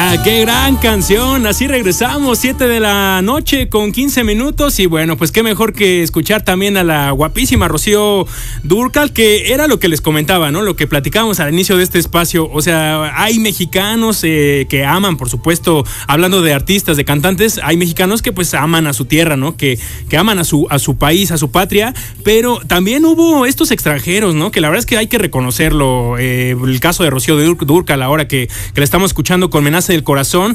¡Qué gran canción! Así regresamos, 7 de la noche con 15 minutos y bueno, pues qué mejor que escuchar también a la guapísima Rocío Dúrcal, que era lo que les comentaba, ¿no? Lo que platicábamos al inicio de este espacio. O sea, hay mexicanos que aman, por supuesto, hablando de artistas, de cantantes, hay mexicanos que pues aman a su tierra, ¿no? Que aman a su país, a su patria, pero también hubo estos extranjeros, ¿no? Que la verdad es que hay que reconocerlo. El caso de Rocío Dúrcal, ahora que la estamos escuchando con Menace del Corazón,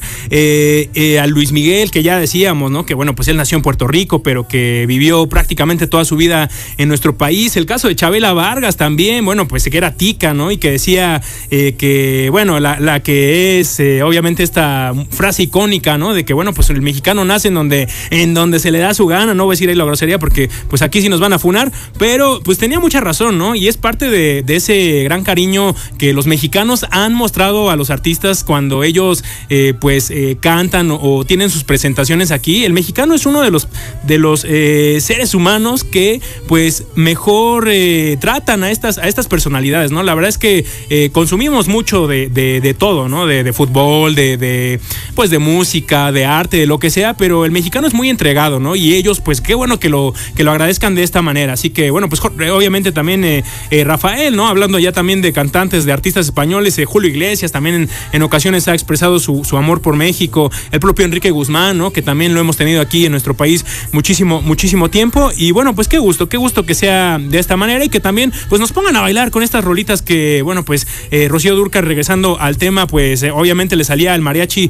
a Luis Miguel, que ya decíamos, ¿no? Que bueno, pues él nació en Puerto Rico, pero que vivió prácticamente toda su vida en nuestro país. El caso de Chabela Vargas también, bueno, pues que era tica, ¿no? Y que decía que, bueno, la que es obviamente esta frase icónica, ¿no? De que, bueno, pues el mexicano nace en donde se le da su gana. No voy a decir ahí la grosería porque pues aquí sí nos van a funar, pero pues tenía mucha razón, ¿no? Y es parte de ese gran cariño que los mexicanos han mostrado a los artistas cuando ellos cantan o tienen sus presentaciones aquí. El mexicano es uno de los seres humanos que pues mejor tratan a estas personalidades, ¿no? La verdad es que consumimos mucho de todo, ¿no? De fútbol, de música, de arte, de lo que sea, pero el mexicano es muy entregado, ¿no? Y ellos pues qué bueno que lo agradezcan de esta manera. Así que bueno, pues obviamente también Rafael, ¿no? Hablando ya también de cantantes, de artistas españoles, Julio Iglesias también en ocasiones ha expresado su amor por México, el propio Enrique Guzmán, ¿no? Que también lo hemos tenido aquí en nuestro país muchísimo tiempo. Y bueno, pues qué gusto que sea de esta manera y que también pues nos pongan a bailar con estas rolitas que, bueno, pues Rocío Dúrcal, regresando al tema, pues obviamente le salía al mariachi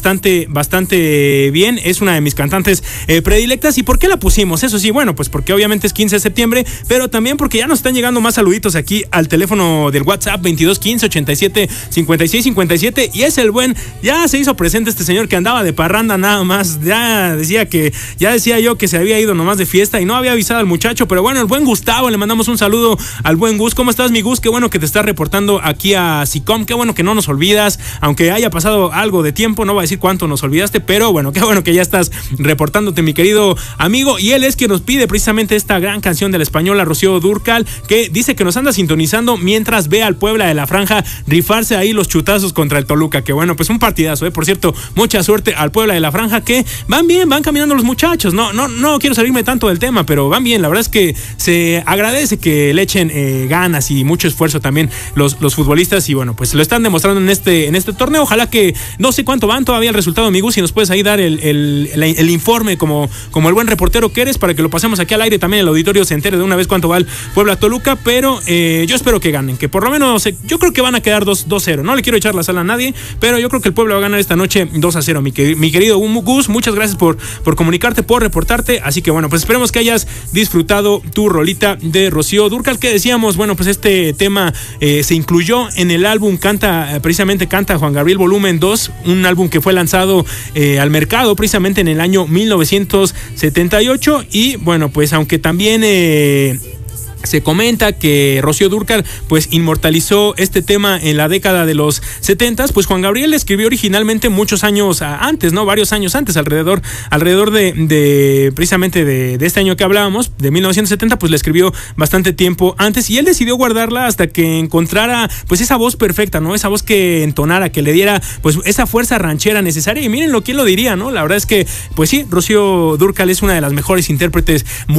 bastante bien. Es una de mis cantantes predilectas. ¿Y por qué la pusimos? Eso sí, bueno, pues porque obviamente es 15 de septiembre, pero también porque ya nos están llegando más saluditos aquí al teléfono del WhatsApp 22 15 87 56 57 y es el buen, ya se hizo presente este señor que andaba de parranda nada más, ya decía yo que se había ido nomás de fiesta y no había avisado al muchacho, pero bueno, el buen Gustavo, le mandamos un saludo al buen Gus. ¿Cómo estás, mi Gus? Qué bueno que te estás reportando aquí a SICOM, qué bueno que no nos olvidas, aunque haya pasado algo de tiempo, no voy a decir cuánto nos olvidaste, pero bueno, qué bueno que ya estás reportándote, mi querido amigo, y él es quien nos pide precisamente esta gran canción de la española Rocío Dúrcal, que dice que nos anda sintonizando mientras ve al Puebla de la Franja rifarse ahí los chutazos contra el Toluca, que bueno, pues un partidazo, por cierto, mucha suerte al Puebla de la Franja, que van bien, van caminando los muchachos, no quiero salirme tanto del tema, pero van bien, la verdad es que se agradece que le echen ganas y mucho esfuerzo también los futbolistas, y bueno, pues lo están demostrando en este torneo. Ojalá que, no sé cuánto van todavía el resultado, amigos, si nos puedes ahí dar el informe como el buen reportero que eres, para que lo pasemos aquí al aire, también el auditorio se entere de una vez cuánto va el Puebla Toluca, pero yo espero que ganen, que por lo menos, yo creo que van a quedar 2-0, no le quiero echar la sala a nadie, pero yo creo que el Puebla va a ganar esta noche 2-0, mi querido Gus, muchas gracias por comunicarte, por reportarte, así que bueno, pues esperemos que hayas disfrutado tu rolita de Rocío Dúrcal, que decíamos, bueno, pues este tema se incluyó en el álbum precisamente Canta Juan Gabriel Volumen 2, un álbum que fue lanzado al mercado precisamente en el año 1978, y bueno, pues aunque también se comenta que Rocío Dúrcal pues inmortalizó este tema en la década de los 70, pues Juan Gabriel escribió originalmente muchos años antes, ¿no? Varios años antes, alrededor de precisamente de este año que hablábamos, de 1970, pues le escribió bastante tiempo antes, y él decidió guardarla hasta que encontrara pues esa voz perfecta, ¿no? Esa voz que entonara, que le diera pues esa fuerza ranchera necesaria, y miren quién lo diría, ¿no? La verdad es que pues sí, Rocío Dúrcal es una de las mejores intérpretes